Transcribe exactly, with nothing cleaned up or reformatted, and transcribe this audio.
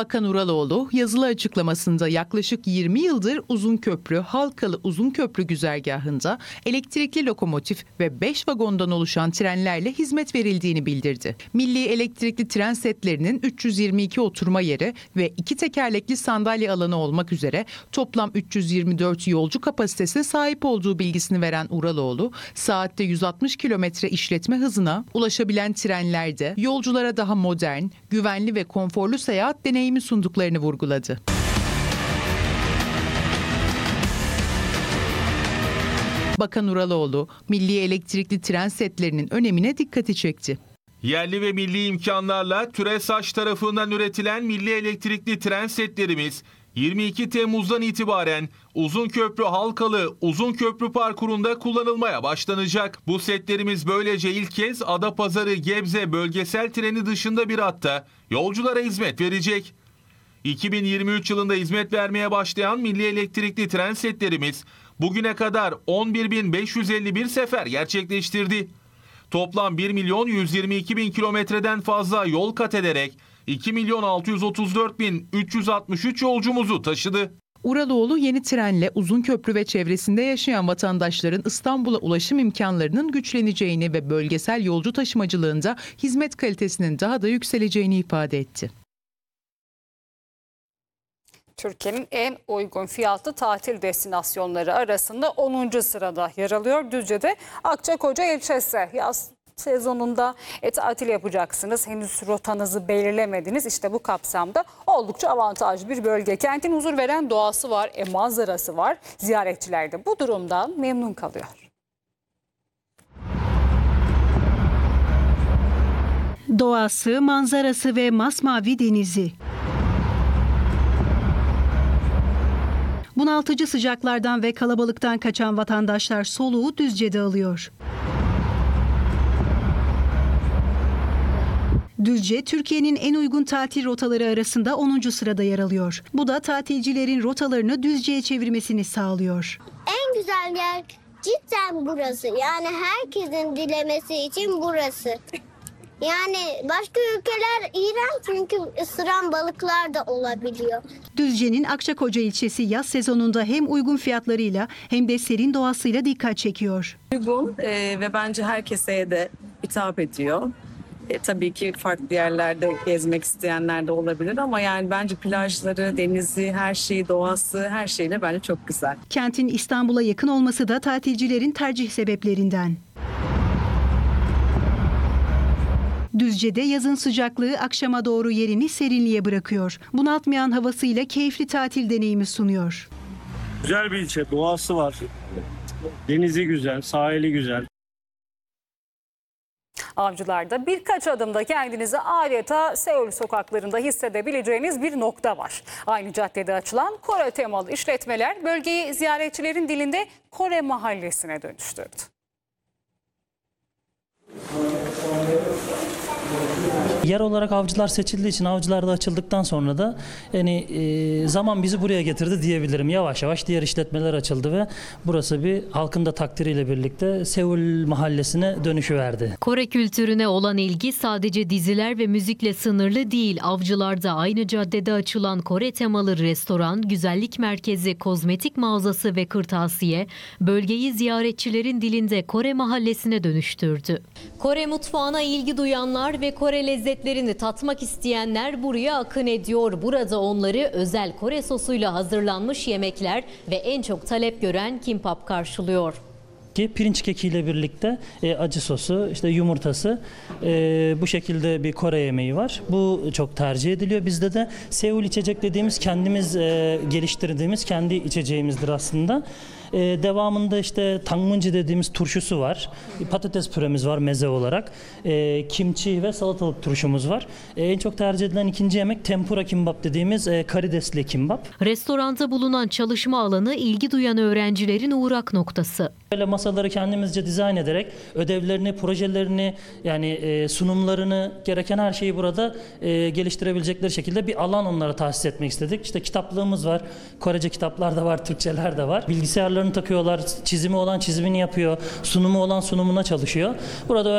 Bakan Uraloğlu yazılı açıklamasında yaklaşık yirmi yıldır Uzunköprü, Halkalı Uzunköprü güzergahında elektrikli lokomotif ve beş vagondan oluşan trenlerle hizmet verildiğini bildirdi. Milli elektrikli tren setlerinin üç yüz yirmi iki oturma yeri ve iki tekerlekli sandalye alanı olmak üzere toplam üç yüz yirmi dört yolcu kapasitesine sahip olduğu bilgisini veren Uraloğlu, saatte yüz altmış kilometre işletme hızına ulaşabilen trenlerde yolculara daha modern, güvenli ve konforlu seyahat deneyimi sunduklarını vurguladı. Bakan Uraloğlu, milli elektrikli tren setlerinin önemine dikkati çekti. Yerli ve milli imkanlarla TÜRESAŞ tarafından üretilen milli elektrikli tren setlerimiz yirmi iki Temmuz'dan itibaren Uzunköprü Halkalı Uzunköprü parkurunda kullanılmaya başlanacak. Bu setlerimiz böylece ilk kez Adapazarı Gebze bölgesel treni dışında bir hatta yolculara hizmet verecek. iki bin yirmi üç yılında hizmet vermeye başlayan milli elektrikli tren setlerimiz bugüne kadar on bir bin beş yüz elli bir sefer gerçekleştirdi. Toplam bir milyon yüz yirmi iki bin kilometreden fazla yol kat ederek iki milyon altı yüz otuz dört bin üç yüz altmış üç yolcumuzu taşıdı. Uraloğlu yeni trenle Uzunköprü ve çevresinde yaşayan vatandaşların İstanbul'a ulaşım imkanlarının güçleneceğini ve bölgesel yolcu taşımacılığında hizmet kalitesinin daha da yükseleceğini ifade etti. Türkiye'nin en uygun fiyatlı tatil destinasyonları arasında onuncu sırada yer alıyor Düzce'de Akçakoca ilçesi. Yaz sezonunda e, tatil yapacaksınız. Henüz rotanızı belirlemediniz. İşte bu kapsamda oldukça avantajlı bir bölge. Kentin huzur veren doğası var, e, manzarası var. Ziyaretçiler de bu durumdan memnun kalıyor. Doğası, manzarası ve masmavi denizi. Bunaltıcı sıcaklardan ve kalabalıktan kaçan vatandaşlar soluğu Düzce'de alıyor. Düzce, Türkiye'nin en uygun tatil rotaları arasında onuncu sırada yer alıyor. Bu da tatilcilerin rotalarını Düzce'ye çevirmesini sağlıyor. En güzel yer cidden burası. Yani herkesin dilemesi için burası. Yani başka ülkeler iğrenç çünkü ısıran balıklar da olabiliyor. Düzce'nin Akçakoca ilçesi yaz sezonunda hem uygun fiyatlarıyla hem de serin doğasıyla dikkat çekiyor. Uygun e, ve bence herkese de hitap ediyor. E, tabii ki farklı yerlerde gezmek isteyenler de olabilir ama yani bence plajları, denizi, her şeyi, doğası, her şeyle bence çok güzel. Kentin İstanbul'a yakın olması da tatilcilerin tercih sebeplerinden. Düzce'de yazın sıcaklığı akşama doğru yerini serinliğe bırakıyor. Bunaltmayan havasıyla keyifli tatil deneyimi sunuyor. Güzel bir ilçe, doğası var. Denizi güzel, sahili güzel. Avcılar'da birkaç adımda kendinizi adeta Seul sokaklarında hissedebileceğiniz bir nokta var. Aynı caddede açılan Kore temalı işletmeler bölgeyi ziyaretçilerin dilinde Kore Mahallesi'ne dönüştürdü. Yer olarak Avcılar seçildiği için Avcılar'da açıldıktan sonra da yani e, zaman bizi buraya getirdi diyebilirim. Yavaş yavaş diğer işletmeler açıldı ve burası bir halkın da takdiriyle birlikte Seul Mahallesi'ne dönüşüverdi. Kore kültürüne olan ilgi sadece diziler ve müzikle sınırlı değil. Avcılar'da aynı caddede açılan Kore temalı restoran, güzellik merkezi, kozmetik mağazası ve kırtasiye bölgeyi ziyaretçilerin dilinde Kore Mahallesi'ne dönüştürdü. Kore mutfağına ilgi duyanlar ve Kore lezzetlerini tatmak isteyenler buraya akın ediyor. Burada onları özel Kore sosuyla hazırlanmış yemekler ve en çok talep gören kimbap karşılıyor. Ki pirinç kekiyle birlikte e, acı sosu, işte yumurtası, e, bu şekilde bir Kore yemeği var. Bu çok tercih ediliyor. Bizde de Seul içecek dediğimiz kendimiz e, geliştirdiğimiz kendi içeceğimizdir aslında. E, devamında işte tangmunji dediğimiz turşusu var. Patates püremiz var meze olarak. E, kimchi ve salatalık turşumuz var. E, en çok tercih edilen ikinci yemek tempura kimbap dediğimiz e, karidesli kimbap. Restoranda bulunan çalışma alanı ilgi duyan öğrencilerin uğrak noktası. Böyle masaları kendimizce dizayn ederek ödevlerini, projelerini yani e, sunumlarını gereken her şeyi burada e, geliştirebilecekleri şekilde bir alan onlara tahsis etmek istedik. İşte kitaplığımız var. Korece kitaplar da var, Türkçeler de var. Bilgisayarlarını takıyorlar, çizimi olan çizimini yapıyor, sunumu olan sunumuna çalışıyor. Burada